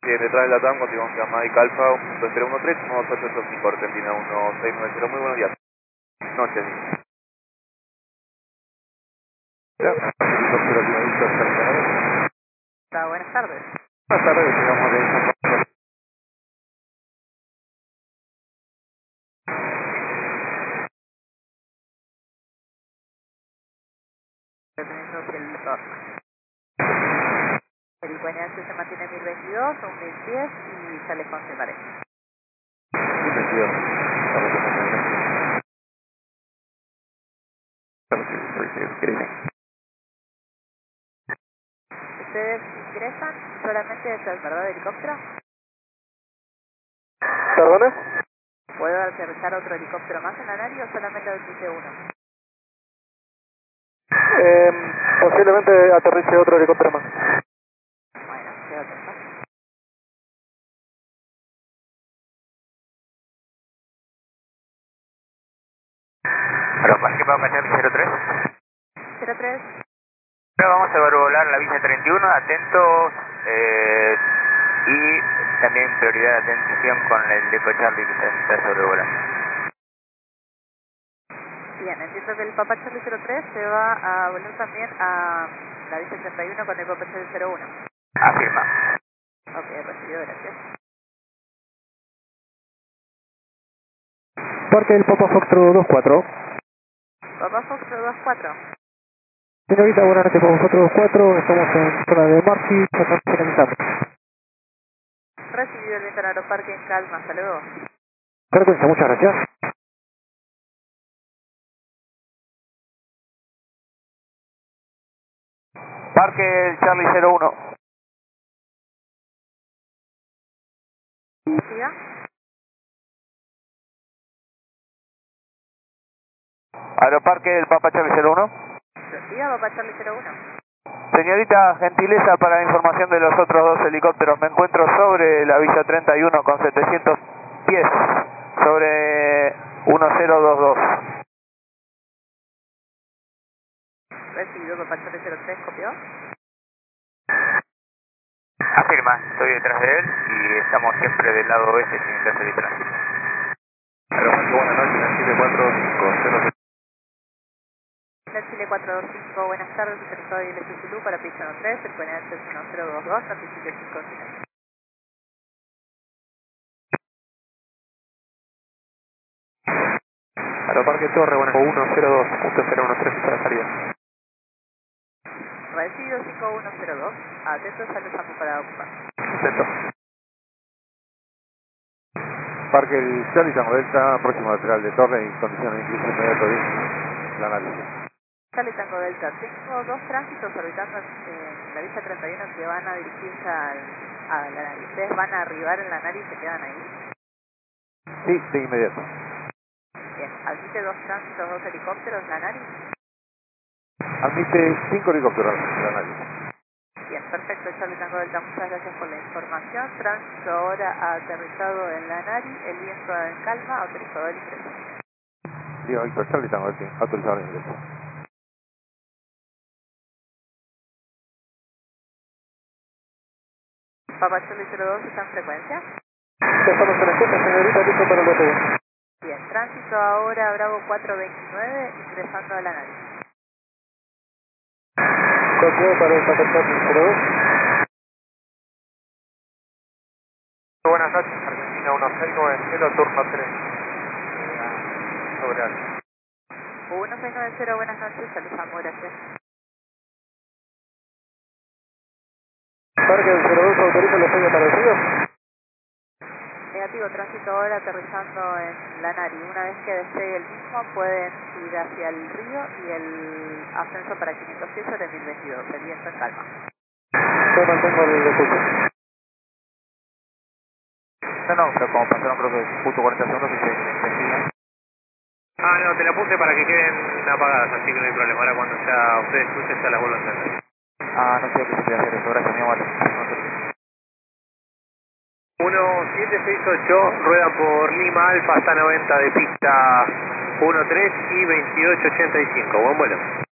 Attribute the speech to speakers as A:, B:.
A: Bien, detrás de la TAM continuamos con Mike Alfa 1.013, 12885, Argentina 1690, muy buenos días. Noches.
B: Buenas tardes.
A: Buenas tardes, llegamos de San Pablo.
B: Dependiendo del motor. El INH se mantiene en 1022 o 1010 y sale con separé.
A: Sí, sentido.
B: Ustedes ingresan solamente desde el verdad helicóptero.
A: ¿Perdona?
B: ¿Puedo aterrizar otro helicóptero más en la nave o solamente el uno?
A: Posiblemente aterrice otro helicóptero más.
B: Bueno, quedo atento.
C: Parque Papa Charlie 03.
B: 03.
C: Ahora vamos a volar la Villa 31, atentos y también prioridad de atención con el Deco Charlie que está sobrevolando.
B: Bien, entiendo que el Papa Charlie 03 se va a volar también a la Villa 31 con el Papa Charlie 01.
C: Afirma.
B: Ok, recibido, gracias.
A: Parque del Papa Foxtrot 24.
B: Papa Fox 24.
A: Señorita, buenas noches, Papa Foxtrot 24. Estamos en zona de Marchi, tratando de finalizar.
B: Recibido el viento en Aeroparque en calma, hasta luego.
A: Frecuencia, muchas gracias. Parque Charlie 01.
B: ¿Siga?
A: Aeroparque del Papa Charlie 01.
B: ¿Siga Papa Charlie 01?
A: Señorita, gentileza para la información de los otros dos helicópteros. Me encuentro sobre la Villa 31 con 700 pies, sobre 1022.
B: Recibido Papa Charlie 03, copió.
C: Afirma, estoy detrás de él y estamos siempre del lado oeste sin interferir tránsito.
A: Aeroparque, buenas noches, Chile 450.
B: La Chile 425, buenas tardes, soy el Zulu para pista 3, el PNH es 1022, notifique 5 minutos.
A: Aeroparque Torre, bueno, 102.013 para salida.
B: Recibido 5102, atentos al desarme para ocupar.
A: Perfecto. Parque el Charlie Tango Delta, próximo lateral de Torre, en condiciones de incluso inmediato de la análisis.
B: Charlie Tango Delta, tengo dos tránsitos orbitando en la Villa 31 que van a dirigirse a la nariz. ¿Ustedes van a arribar en la nariz y se quedan ahí?
A: Sí, de inmediato.
B: Bien, admite dos tránsitos, dos helicópteros, la nariz.
A: Admite 5 helicópteros en la análisis.
B: Bien, perfecto, Charlie Tango Delta, muchas gracias por la información. Tránsito ahora ha aterrizado en la nariz, el viento en calma, autorizado el ingreso.
A: Digo, Víctor, Charlie Tango Delta, autorizado el ingreso.
B: Papa Charlie 02 está en frecuencia.
A: Estamos en la escucha, señorita, listo para el hotel.
B: Bien, tránsito ahora Bravo 429, ingresando a la nariz.
A: Copiado para el Papa Charlie 02. Buenas noches, Argentina 1690, turno 3. Sobre alto.
B: 1690, buenas noches, saludos, gracias.
A: Parque del 02 autoriza el despegue para el río.
B: Negativo, tránsito ahora aterrizando en la nariz. Una vez que despegue el mismo, pueden ir hacia el río y el ascenso para 500 pies sobre 1022, el viento en calma.
A: Yo mantengo el escucho.
C: No, pero como pasaron creo que justo 40 segundos y se siguen.
D: Ah, no, te la puse para que queden apagadas, así que no hay problema. Ahora cuando ya ustedes escuchen, ya las vuelvo a encender.
C: Ah, no sé qué se puede hacer eso, gracias mi amor.
D: 1768, ruedan por Lima Alfa hasta 90 de pista 13 y 2885. Buen vuelo.